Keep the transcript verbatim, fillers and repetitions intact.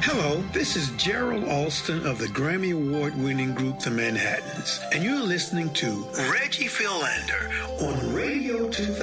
Hello, this is Gerald Alston of the Grammy Award-winning group The Manhattans, and you're listening to Reggie Philander on Radio two thousand.